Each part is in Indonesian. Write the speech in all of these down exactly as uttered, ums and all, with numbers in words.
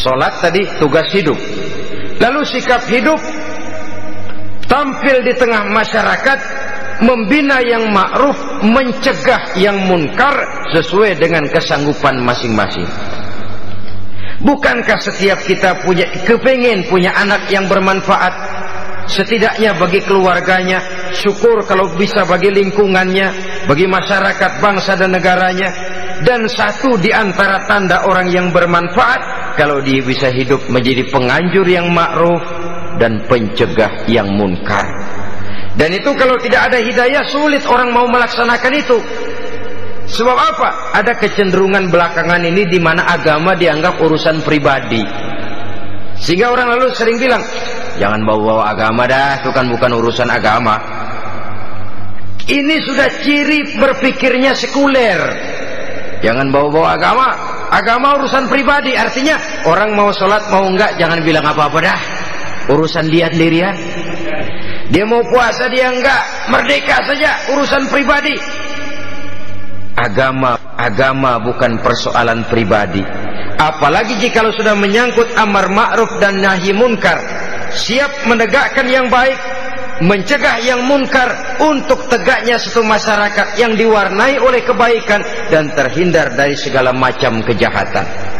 Sholat tadi tugas hidup. Lalu sikap hidup, tampil di tengah masyarakat, membina yang ma'ruf, mencegah yang munkar sesuai dengan kesanggupan masing-masing. Bukankah setiap kita punya kepingin punya anak yang bermanfaat, setidaknya bagi keluarganya, syukur kalau bisa bagi lingkungannya, bagi masyarakat, bangsa dan negaranya. Dan satu di antara tanda orang yang bermanfaat, kalau dia bisa hidup menjadi penganjur yang ma'ruf dan pencegah yang munkar. Dan itu kalau tidak ada hidayah, sulit orang mau melaksanakan itu. Sebab apa? Ada kecenderungan belakangan ini di mana agama dianggap urusan pribadi. Sehingga orang lalu sering bilang, jangan bawa-bawa agama dah, itu kan bukan urusan agama. Ini sudah ciri berpikirnya sekuler. Jangan bawa-bawa agama, agama urusan pribadi. Artinya orang mau sholat mau enggak, jangan bilang apa-apa dah, urusan dia sendirian. Dia mau puasa dia enggak, merdeka saja, urusan pribadi. Agama, agama bukan persoalan pribadi. Apalagi jika sudah menyangkut amar ma'ruf dan nahi munkar, siap menegakkan yang baik, mencegah yang munkar, untuk tegaknya satu masyarakat yang diwarnai oleh kebaikan dan terhindar dari segala macam kejahatan.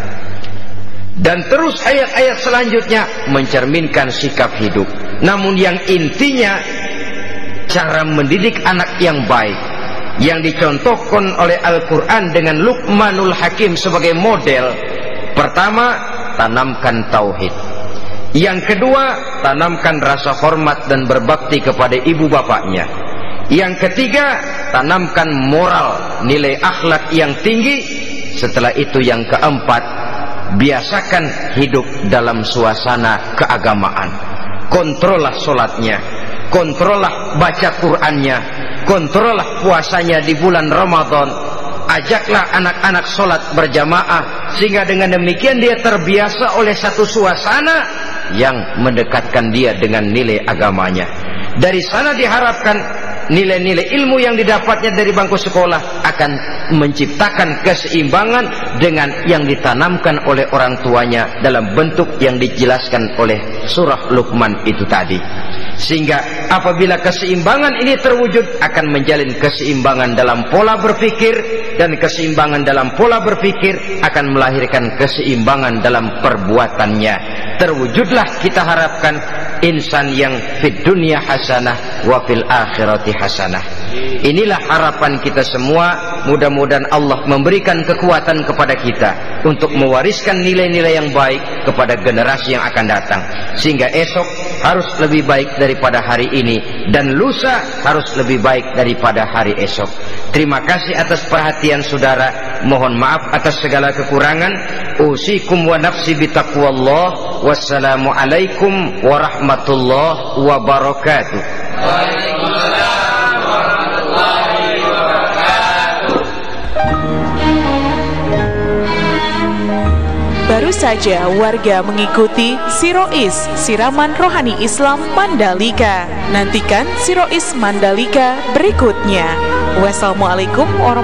Dan terus ayat-ayat selanjutnya mencerminkan sikap hidup. Namun yang intinya, cara mendidik anak yang baik yang dicontohkan oleh Al-Quran dengan Luqmanul Hakim sebagai model. Pertama, tanamkan tauhid. Yang kedua, tanamkan rasa hormat dan berbakti kepada ibu bapaknya. Yang ketiga, tanamkan moral, nilai akhlak yang tinggi. Setelah itu yang keempat, biasakan hidup dalam suasana keagamaan. Kontrollah sholatnya, kontrollah baca Qur'annya, kontrollah puasanya di bulan Ramadan. Ajaklah anak-anak sholat berjamaah, sehingga dengan demikian dia terbiasa oleh satu suasana yang mendekatkan dia dengan nilai agamanya. Dari sana diharapkan nilai-nilai ilmu yang didapatnya dari bangku sekolah akan menciptakan keseimbangan dengan yang ditanamkan oleh orang tuanya dalam bentuk yang dijelaskan oleh surah Luqman itu tadi. Sehingga apabila keseimbangan ini terwujud, akan menjalin keseimbangan dalam pola berpikir, dan keseimbangan dalam pola berpikir akan melahirkan keseimbangan dalam perbuatannya. Terwujudlah kita harapkan insan yang fid dunya hasanah wa fil akhirati hasanah. Inilah harapan kita semua. Mudah-mudahan Allah memberikan kekuatan kepada kita untuk mewariskan nilai-nilai yang baik kepada generasi yang akan datang, sehingga esok harus lebih baik daripada hari ini, dan lusa harus lebih baik daripada hari esok. Terima kasih atas perhatian saudara. Mohon maaf atas segala kekurangan. Usikum wa nafsi bitaqwallah. Wassalamualaikum warahmatullahi wabarakatuh. Waalaikumsalam warahmatullahi wabarakatuh. Baru saja warga mengikuti Sirois, Siraman Rohani Islam Mandalika. Nantikan Sirois Mandalika berikutnya. Wassalamualaikum warahmatullahi wabarakatuh.